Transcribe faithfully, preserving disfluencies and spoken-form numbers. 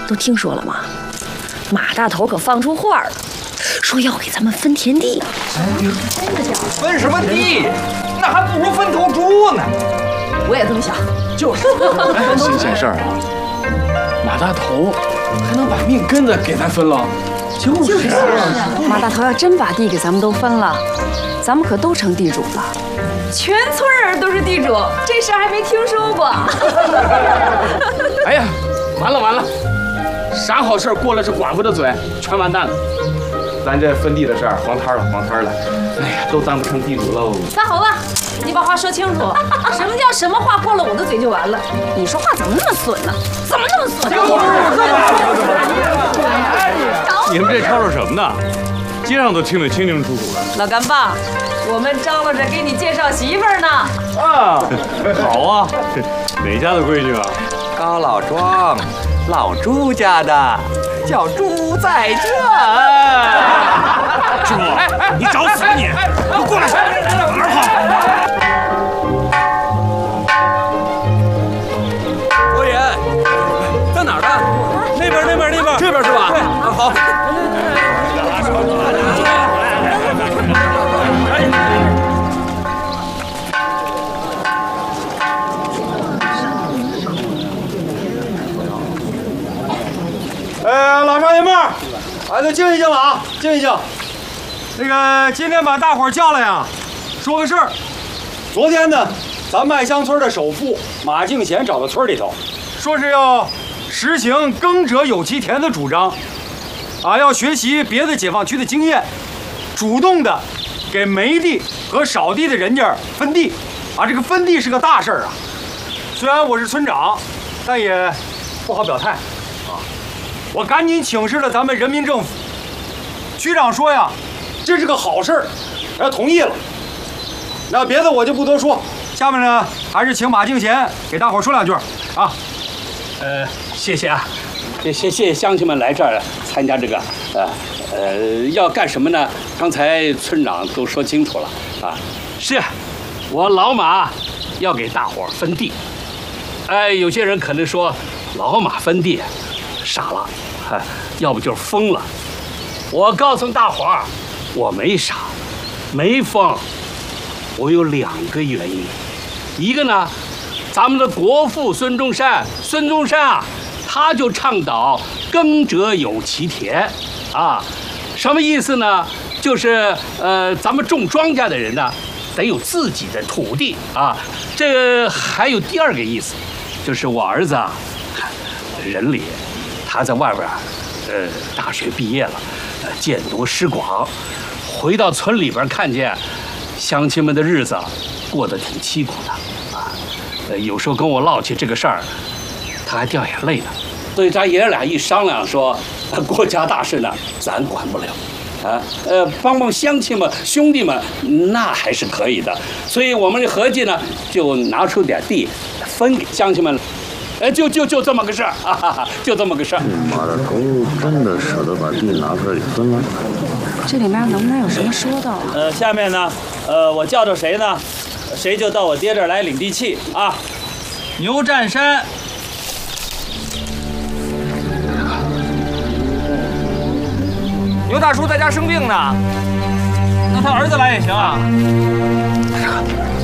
都听说了吗？马大头可放出话了，说要给咱们分田地。 真的假的？分什么地？那还不如分头猪呢。 我也这么想。就是。 新鲜事儿啊！马大头还能把命根子给咱分了？ 就是。 马大头要真把地给咱们都分了，咱们可都成地主了。 全村人都是地主，这事儿还没听说过。 哎呀，完了完了！啥好事过了这寡妇的嘴，全完蛋了。咱这分地的事儿黄摊了，黄摊了。哎呀，都当不成地主喽。 大猴子，你把话说清楚，什么叫什么话过了我的嘴就完了？你说话怎么那么损呢？怎么那么损？ 你们这吵吵什么呢？街上都听得清清楚楚的。 老干爸，我们张罗着给你介绍媳妇儿呢。 啊，好啊，哪家的闺女啊？ 高老庄，老朱家的，叫朱在这。 朱，你找死你！你过来，哪儿跑？ 卓爷，在哪儿呢？那边，那边，那边，这边是吧？对，啊，好。 呃，老少爷们儿，啊，都静一静了啊，静一静。那个，今天把大伙儿叫来呀，说个事儿。昨天呢，咱们麦乡村的首富马敬贤找到村里头，说是要实行耕者有其田的主张，啊，要学习别的解放区的经验，主动的给没地和少地的人家分地，啊，这个分地是个大事儿啊。虽然我是村长，但也不好表态。我赶紧请示了咱们人民政府，区长说呀，这是个好事儿，要同意了。那别的我就不多说，下面呢还是请马敬贤给大伙说两句啊。 呃，谢谢啊，谢谢谢乡亲们来这儿参加这个，呃呃，要干什么呢？刚才村长都说清楚了啊。是，我老马要给大伙分地。哎，有些人可能说老马分地傻了，哎，要不就是疯了。我告诉大伙儿，我没傻，没疯，我有两个原因。一个呢，咱们的国父孙中山，孙中山啊，他就倡导耕者有其田，啊，什么意思呢？就是呃，咱们种庄稼的人呢，得有自己的土地啊。这个还有第二个意思，就是我儿子啊，人里他在外边，呃，大学毕业了，呃，见多识广，回到村里边看见乡亲们的日子过得挺凄苦的啊，呃，有时候跟我唠起这个事儿，他还掉眼泪呢。所以咱爷儿俩一商量说，国家大事呢，咱管不了。啊，呃，帮帮乡亲们、兄弟们，那还是可以的。所以我们合计呢，就拿出点地分给乡亲们，呃，就就就这么个事儿啊哈哈，就这么个事儿。 马大头真的舍得把地拿出来给分了？ 这里面能不能有什么说道啊？ 呃，下面呢，呃，我叫着谁呢，谁就到我爹这儿来领地契啊。牛占山。 牛大叔在家生病呢， 那他儿子来也行啊。